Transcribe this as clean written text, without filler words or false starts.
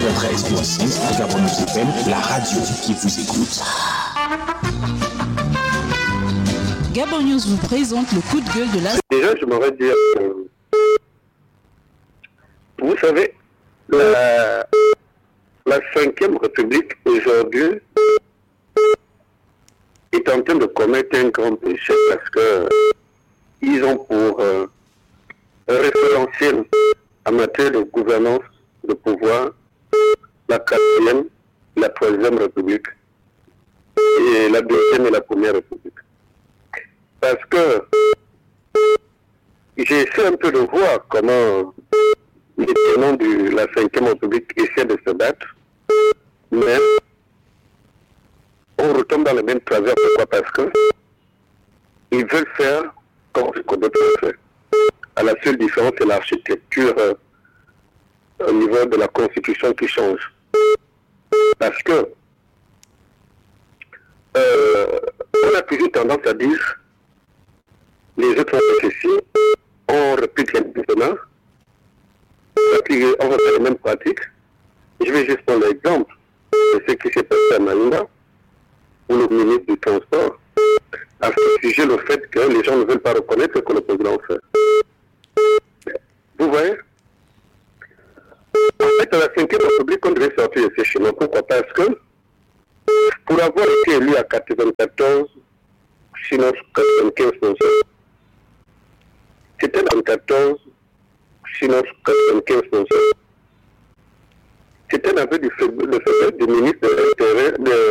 93.6, Gabon News FM, la radio qui vous écoute. Gabon News vous présente le coup de gueule de la... Déjà, je m'aurais dit... vous savez, la 5e République, aujourd'hui, est en train de commettre un grand péché parce que ils ont pour référentiel en matière de gouvernance, de pouvoir, la 4e, la 3e République et la 2e et la 1re République. Parce que j'ai essayé un peu de voir comment les tenants de la 5e République essaient de se battre, mais on retombe dans le même travers. Pourquoi? Parce que ils veulent faire comme ce qu'on d'autres fait. À la seule différence, c'est l'architecture au niveau de la Constitution qui change. Parce que on a toujours tendance à dire les autres ont fait ceci, on répète maintenant, on va faire les mêmes pratiques. Je vais juste prendre l'exemple de ce qui s'est passé à Malinda, où le ministre du Transport a fustigé le fait que les gens ne veulent pas reconnaître ce que le président fait. Vous voyez? En fait, à la 5e République, on devait sortir de ces schémas. Pourquoi? Parce que pour avoir été élu à 94, sinon 95%, c'était dans 14, sinon 95%. C'était l'aveu du ministre de l'Intérieur,